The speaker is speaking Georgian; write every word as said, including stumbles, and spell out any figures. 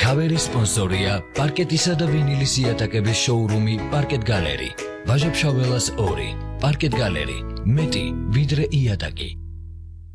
Cover sponsorია პარკეტისა და ვინილის იატაკების შოურუმი Parket Gallery. Ვაჟა-ფშაველას ორი. Parket Gallery. მეტი ვიდრე იატაკი.